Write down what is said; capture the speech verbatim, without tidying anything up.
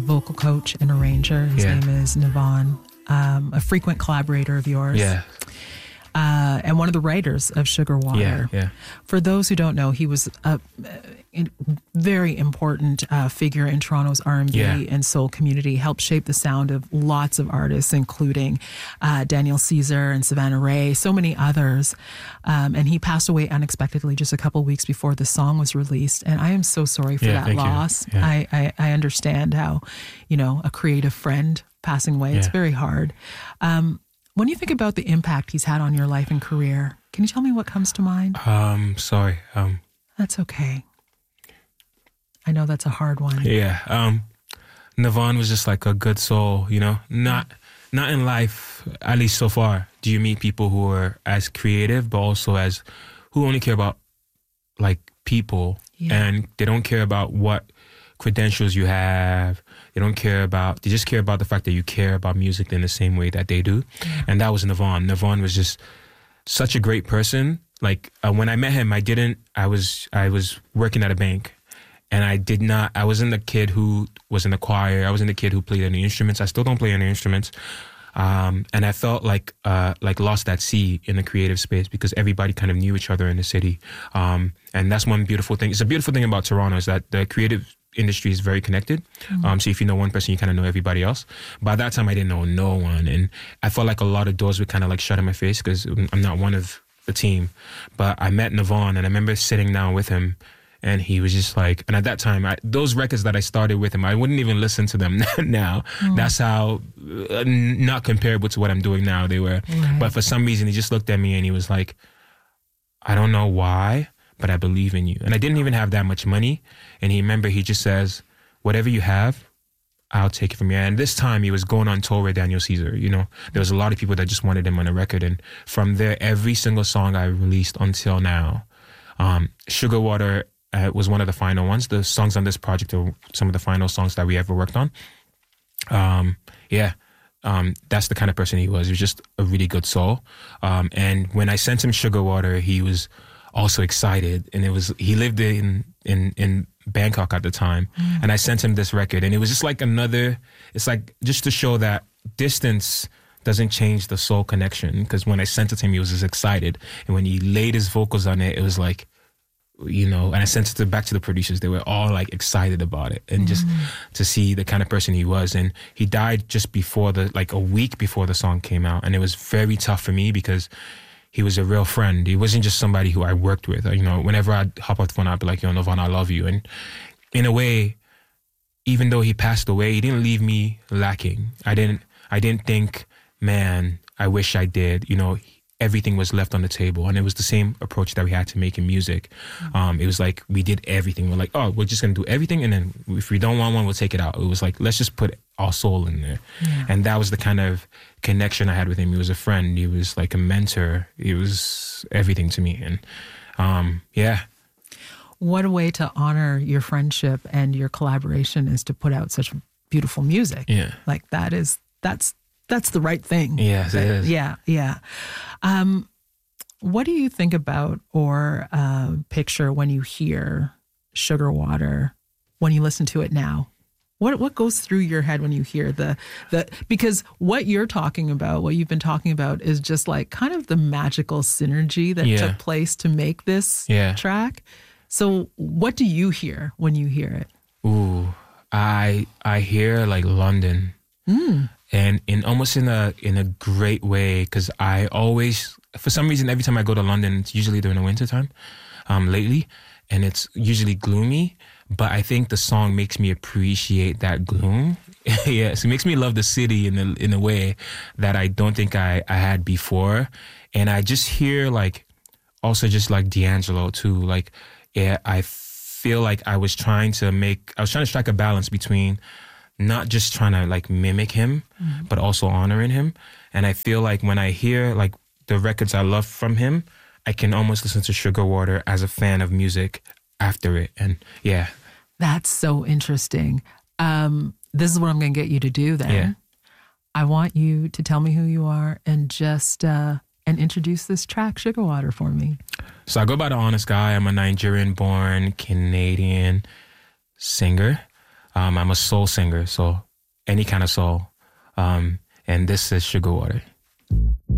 vocal coach and arranger. His Yeah. name is Navon, um, a frequent collaborator of yours. Yeah. Uh, and one of the writers of Sugar Water. Yeah, yeah. For those who don't know, he was a, a very important uh, figure in Toronto's R and B Yeah. and soul community, helped shape the sound of lots of artists, including uh, Daniel Caesar and Savannah Ray, so many others. Um, and he passed away unexpectedly just a couple of weeks before the song was released. And I am so sorry for Yeah, that thank you. loss. Yeah. I, I, I understand how, you know, a creative friend passing away, it's Yeah. very hard. Um, When you think about the impact he's had on your life and career, can you tell me what comes to mind? Um, sorry. Um, That's okay. I know that's a hard one. yeah. Um, Navon was just like a good soul, you know. Not, not in life, at least so far. Do you meet people who are as creative, but also as who only care about like people, Yeah. and they don't care about what credentials you have. They don't care about, they just care about the fact that you care about music in the same way that they do. Yeah. And that was Navon. Navon was just such a great person. Like uh, when I met him, I didn't, I was, I was working at a bank, and I did not, I wasn't the kid who was in the choir. I wasn't the kid who played any instruments. I still don't play any instruments. Um, and I felt like, uh, like lost at sea in the creative space because everybody kind of knew each other in the city. Um, and that's one beautiful thing. It's a beautiful thing about Toronto is that the creative industry is very connected. Mm-hmm. Um, so if you know one person, you kind of know everybody else. By that time, I didn't know no one. And I felt like a lot of doors were kind of like shut in my face because I'm not one of the team. But I met Navon, and I remember sitting down with him, and he was just like, and at that time, I, those records that I started with him, I wouldn't even listen to them now. Mm. That's how uh, not comparable to what I'm doing now they were. Right. But for some reason, he just looked at me and he was like, I don't know why, but I believe in you. And I didn't even have that much money. And he remember he just says, whatever you have, I'll take it from you. And this time he was going on tour with Daniel Caesar. You know, there was a lot of people that just wanted him on a record. And from there, every single song I released until now, um, Sugar Water uh, was one of the final ones. The songs on this project are some of the final songs that we ever worked on. Um, yeah. Um, that's the kind of person he was. He was just a really good soul. Um, and when I sent him Sugar Water, he was also excited. And it was, he lived in, in, in Bangkok at the time. Mm. And I sent him this record, and it was just like another, it's like just to show that distance doesn't change the soul connection. Because when I sent it to him, he was just excited. And when he laid his vocals on it, it was like, you know, and I sent it to, back to the producers. They were all like excited about it, and mm. just to see the kind of person he was. And he died just before the, like a week before the song came out. And it was very tough for me because he was a real friend. He wasn't just somebody who I worked with. You know, whenever I'd hop off the phone, I'd be like, yo, Navon, I love you. And in a way, even though he passed away, he didn't leave me lacking. I didn't, I didn't think, man, I wish I did. You know, everything was left on the table. And it was the same approach that we had to making music. Mm-hmm. Um, it was like, we did everything. We're like, oh, we're just going to do everything. And then if we don't want one, we'll take it out. It was like, let's just put our soul in there. Yeah. And that was the kind of connection I had with him. He was a friend. He was like a mentor. He was everything to me. And um, yeah. What a way to honor your friendship and your collaboration is to put out such beautiful music. Yeah. Like that is, that's, that's the right thing. Yes, it is. Yeah, yeah. Um, what do you think about or uh, picture when you hear Sugar Water, when you listen to it now? What what goes through your head when you hear the, the because what you're talking about, what you've been talking about is just like kind of the magical synergy that yeah. took place to make this yeah. track. So what do you hear when you hear it? Ooh, I I hear like London. Mm. And in almost in a in a great way, because I always, for some reason, every time I go to London, it's usually during the winter time, um, lately, and it's usually gloomy. But I think the song makes me appreciate that gloom. Yes, it makes me love the city in a in a way that I don't think I, I had before. And I just hear like, also just like D'Angelo too. Like, yeah, I feel like I was trying to make, I was trying to strike a balance between not just trying to like mimic him, mm-hmm. but also honoring him. And I feel like when I hear like the records I love from him, I can almost listen to Sugar Water as a fan of music after it. And yeah. That's so interesting. Um, this is what I'm going to get you to do then. Yeah. I want you to tell me who you are and just, uh, and introduce this track, Sugar Water, for me. So I go by The Honest Guy. I'm a Nigerian-born Canadian singer. Um, I'm a soul singer, so any kind of soul. Um, and this is Sugar Water.